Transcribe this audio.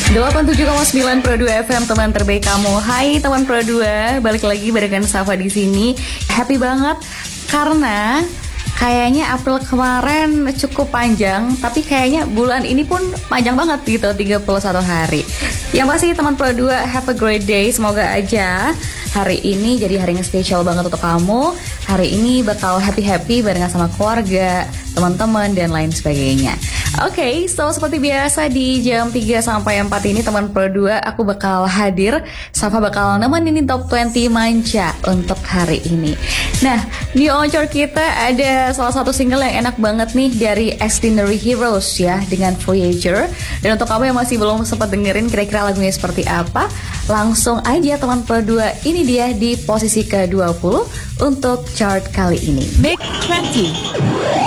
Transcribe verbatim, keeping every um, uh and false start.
delapan puluh tujuh koma sembilan Pro dua F M, teman terbaik kamu. Hai teman Pro dua, balik lagi barengan Safa di sini. Happy banget karena kayaknya April kemarin cukup panjang, tapi kayaknya bulan ini pun panjang banget gitu, tiga puluh satu hari. Yang pasti teman Pro dua, have a great day. Semoga aja hari ini jadi hari yang spesial banget untuk kamu. Hari ini bakal happy-happy barengan sama keluarga, teman-teman, dan lain sebagainya. Oke, okay, so seperti biasa di jam tiga sampai empat ini teman Pro dua aku bakal hadir. Safa bakal nemenin Top dua puluh Manca untuk hari ini. Nah, di Oncor kita ada salah satu single yang enak banget nih dari Extraordinary Heroes ya, dengan Voyager. Dan untuk kamu yang masih belum sempat dengerin kira-kira lagunya seperti apa, langsung aja teman Pro dua, ini dia di posisi ke dua puluh untuk chart kali ini. Mix dua puluh.